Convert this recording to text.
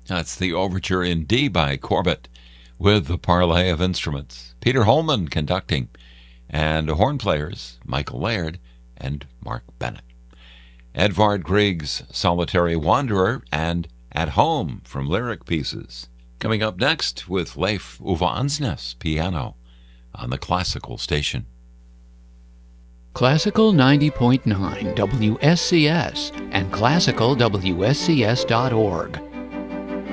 That's the overture in D by Corbett with the Parlay of Instruments. Peter Holman conducting, and horn players Michael Laird and Mark Bennett. Edvard Grieg's Solitary Wanderer and At Home from Lyric Pieces. Coming up next with Leif Ove Ansnes, piano, on the Classical Station. Classical 90.9 WSCS and classicalwscs.org.